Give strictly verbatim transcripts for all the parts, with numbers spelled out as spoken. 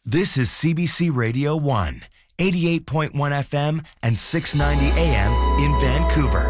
This is C B C Radio one, eighty-eight point one F M and six ninety A M in Vancouver.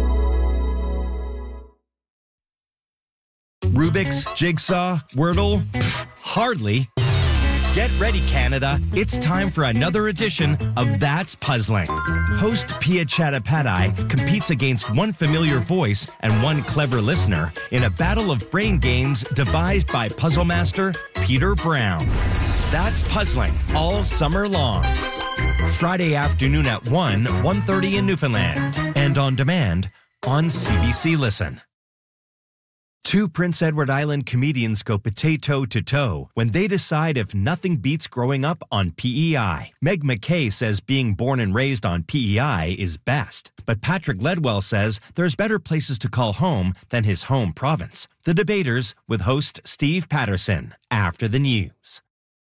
Rubik's, Jigsaw, Wordle? Pfft, hardly. Get ready, Canada. It's time for another edition of That's Puzzling. Host Pia Chattopadhyay competes against one familiar voice and one clever listener in a battle of brain games devised by puzzle master Peter Brown. That's Puzzling all summer long. Friday afternoon at one, one thirty in Newfoundland. And on demand on C B C Listen. Two Prince Edward Island comedians go potato to toe when they decide if nothing beats growing up on P E I. Meg McKay says being born and raised on P E I is best. But Patrick Ledwell says there's better places to call home than his home province. The Debaters with host Steve Patterson after the news.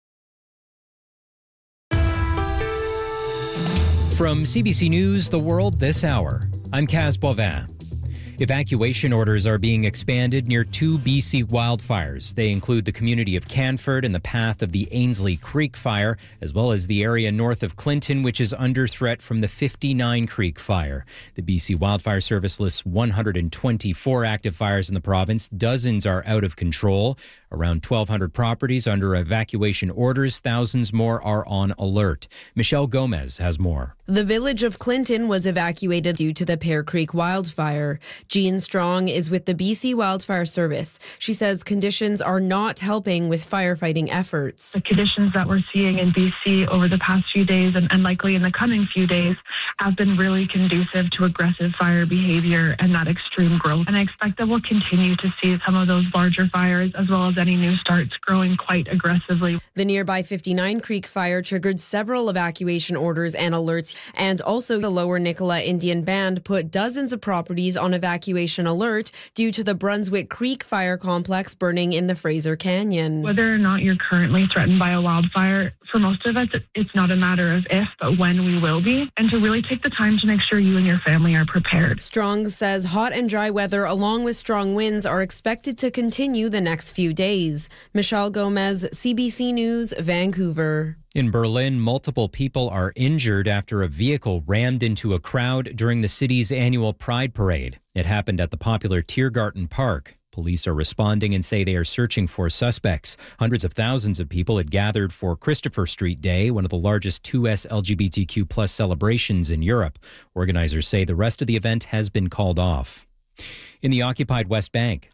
From C B C News, The World This Hour, I'm Kaz Boivin. Evacuation orders are being expanded near two B C wildfires. They include the community of Canford and the path of the Ainslie Creek fire, as well as the area north of Clinton, which is under threat from the fifty-nine Creek fire. The B C Wildfire Service lists one hundred twenty-four active fires in the province. Dozens are out of control. Around twelve hundred properties under evacuation orders. Thousands more are on alert. Michelle Gomez has more. The village of Clinton was evacuated due to the Pear Creek wildfire. Jean Strong is with the B C Wildfire Service. She says conditions are not helping with firefighting efforts. The conditions that we're seeing in B C over the past few days and, and likely in the coming few days have been really conducive to aggressive fire behavior and that extreme growth. And I expect that we'll continue to see some of those larger fires as well as any new starts growing quite aggressively. The nearby fifty-nine Creek fire triggered several evacuation orders and alerts, and also the Lower Nicola Indian Band put dozens of properties on evacuation alert due to the Brunswick Creek fire complex burning in the Fraser Canyon. Whether or not you're currently threatened by a wildfire, for most of us, it's not a matter of if, but when we will be, and to really take the time to make sure you and your family are prepared. Strong says hot and dry weather along with strong winds are expected to continue the next few days. Michelle Gomez, C B C News, Vancouver. In Berlin, multiple people are injured after a vehicle rammed into a crowd during the city's annual Pride Parade. It happened at the popular Tiergarten Park. Police are responding and say they are searching for suspects. Hundreds of thousands of people had gathered for Christopher Street Day, one of the largest two S L G B T Q plus celebrations in Europe. Organizers say the rest of the event has been called off. In the occupied West Bank,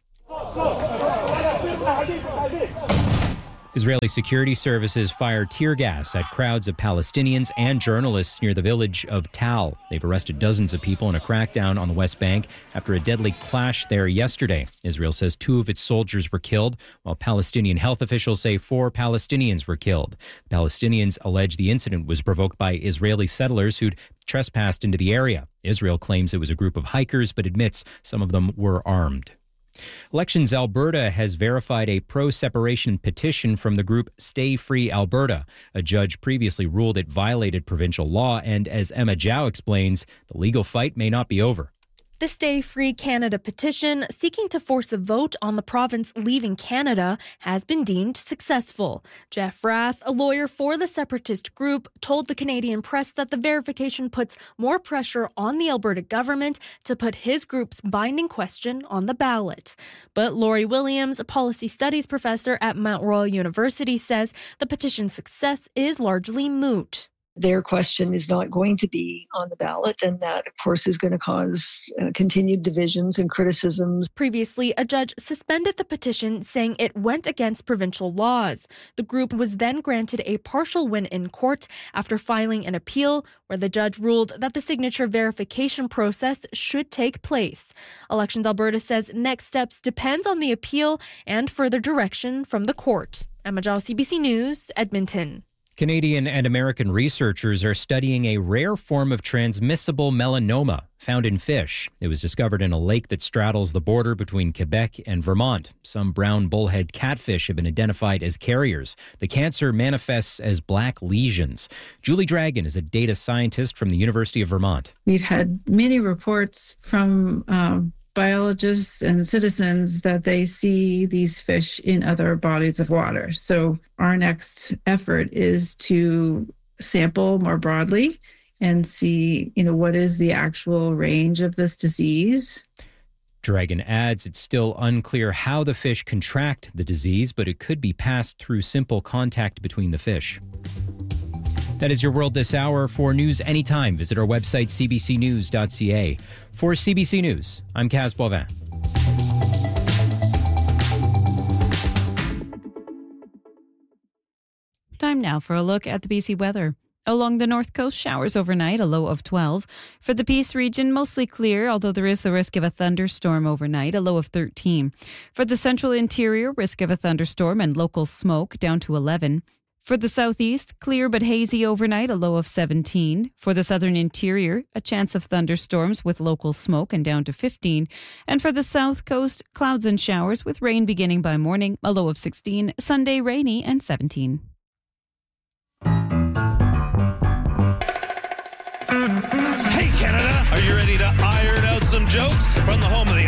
Israeli security services fired tear gas at crowds of Palestinians and journalists near the village of Tal. They've arrested dozens of people in a crackdown on the West Bank after a deadly clash there yesterday. Israel says two of its soldiers were killed, while Palestinian health officials say four Palestinians were killed. The Palestinians allege the incident was provoked by Israeli settlers who'd trespassed into the area. Israel claims it was a group of hikers, but admits some of them were armed. Elections Alberta has verified a pro-separation petition from the group Stay Free Alberta. A judge previously ruled it violated provincial law, and as Emma Zhao explains, the legal fight may not be over. The Stay Free Canada petition, seeking to force a vote on the province leaving Canada, has been deemed successful. Jeff Rath, a lawyer for the separatist group, told the Canadian Press that the verification puts more pressure on the Alberta government to put his group's binding question on the ballot. But Laurie Williams, a policy studies professor at Mount Royal University, says the petition's success is largely moot. Their question is not going to be on the ballot, and that, of course, is going to cause uh, continued divisions and criticisms. Previously, a judge suspended the petition, saying it went against provincial laws. The group was then granted a partial win in court after filing an appeal, where the judge ruled that the signature verification process should take place. Elections Alberta says next steps depend on the appeal and further direction from the court. Emma Zhao, C B C News, Edmonton. Canadian and American researchers are studying a rare form of transmissible melanoma found in fish. It was discovered in a lake that straddles the border between Quebec and Vermont. Some brown bullhead catfish have been identified as carriers. The cancer manifests as black lesions. Julie Dragon is a data scientist from the University of Vermont. We've had many reports from um, biologists and citizens that they see these fish in other bodies of water. So our next effort is to sample more broadly and see, you know, what is the actual range of this disease. Dragon adds it's still unclear how the fish contract the disease, but it could be passed through simple contact between the fish. That is your world this hour. For news anytime, visit our website, c b c news dot c a. For C B C News, I'm Kaz Boivin. Time now for a look at the B C weather. Along the north coast, showers overnight, a low of twelve. For the Peace region, mostly clear, although there is the risk of a thunderstorm overnight, a low of thirteen. For the central interior, risk of a thunderstorm and local smoke, down to eleven. For the southeast, clear but hazy overnight, a low of seventeen. For the southern interior, a chance of thunderstorms with local smoke and down to fifteen. And for the south coast, clouds and showers with rain beginning by morning, a low of sixteen. Sunday, rainy and seventeen. Hey, Canada, are you ready to iron out some jokes from the home of the